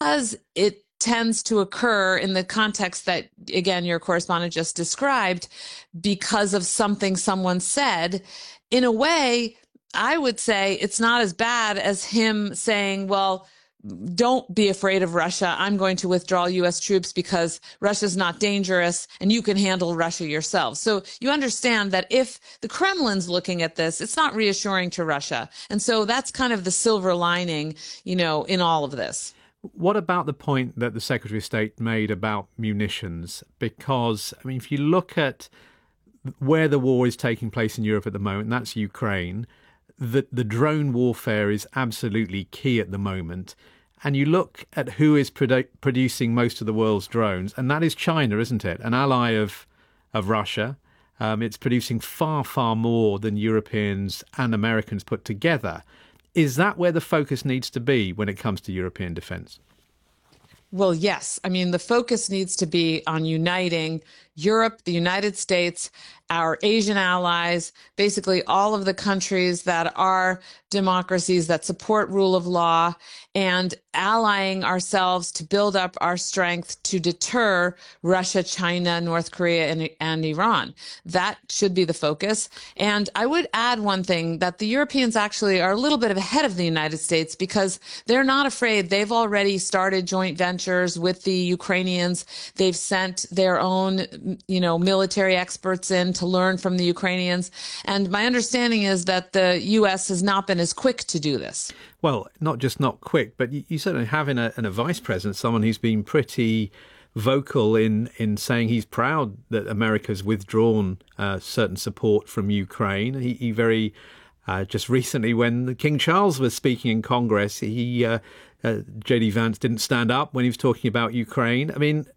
because it tends to occur in the context that, again, your correspondent just described, because of something someone said, in a way, I would say it's not as bad as him saying, well, don't be afraid of Russia. I'm going to withdraw U.S. troops because Russia's not dangerous and you can handle Russia yourself. So you understand that if the Kremlin's looking at this, it's not reassuring to Russia. And so that's kind of the silver lining, in all of this. What about the point that the Secretary of State made about munitions? Because, if you look at where the war is taking place in Europe at the moment, that's Ukraine, the drone warfare is absolutely key at the moment. And you look at who is producing most of the world's drones, and that is China, isn't it? An ally of Russia. It's producing far, far more than Europeans and Americans put together. Is that where the focus needs to be when it comes to European defence? Well, yes. The focus needs to be on uniting Europe, the United States, our Asian allies, basically all of the countries that are democracies that support rule of law, and allying ourselves to build up our strength to deter Russia, China, North Korea, and Iran. That should be the focus. And I would add one thing, that the Europeans actually are a little bit ahead of the United States because they're not afraid. They've already started joint ventures with the Ukrainians. They've sent their own, military experts in to learn from the Ukrainians. And my understanding is that the U.S. has not been as quick to do this. Well, not just not quick, but you certainly have in a vice president someone who's been pretty vocal in saying he's proud that America's withdrawn certain support from Ukraine. He very just recently, when King Charles was speaking in Congress, J.D. Vance didn't stand up when he was talking about Ukraine.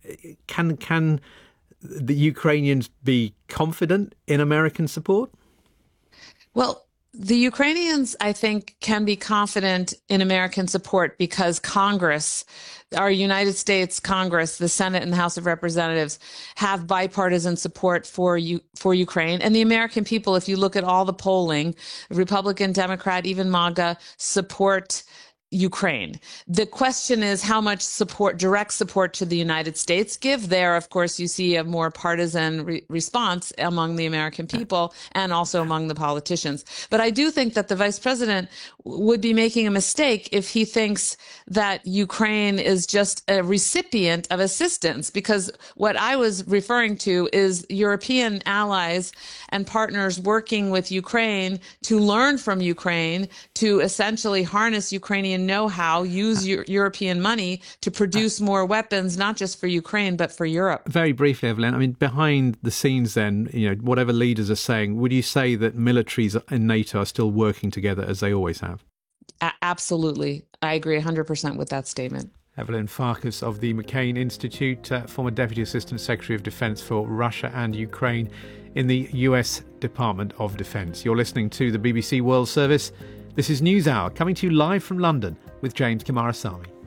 Can the Ukrainians be confident in American support? Well, the Ukrainians, I think, can be confident in American support because Congress, our United States Congress, the Senate and the House of Representatives, have bipartisan support for Ukraine. And the American people, if you look at all the polling, Republican, Democrat, even MAGA, support Ukraine. The question is how much support, direct support to the United States give. There, of course, you see a more partisan response among the American people and also among the politicians. But I do think that the vice president would be making a mistake if he thinks that Ukraine is just a recipient of assistance, because what I was referring to is European allies and partners working with Ukraine to learn from Ukraine, to essentially harness Ukrainian know-how, use European money to produce more weapons, not just for Ukraine, but for Europe. Very briefly, Evelyn, behind the scenes then, whatever leaders are saying, would you say that militaries in NATO are still working together as they always have? Absolutely. I agree 100% with that statement. Evelyn Farkas of the McCain Institute, former Deputy Assistant Secretary of Defense for Russia and Ukraine in the US Department of Defense. You're listening to the BBC World Service. This is NewsHour, coming to you live from London with James Kamarasamy.